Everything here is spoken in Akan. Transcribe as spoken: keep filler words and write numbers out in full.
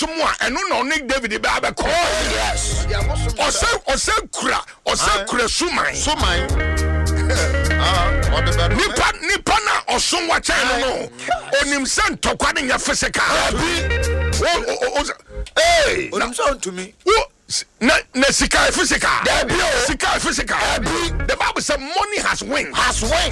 somwa eno no ne David be abeko yes ose ose kura ose kura suman suman ah what the better nipa nipa na osonwa chan no onim se ntokwa ne nya physical hey onim so to me na na sika physical sika physical the Bible says money has wings has wings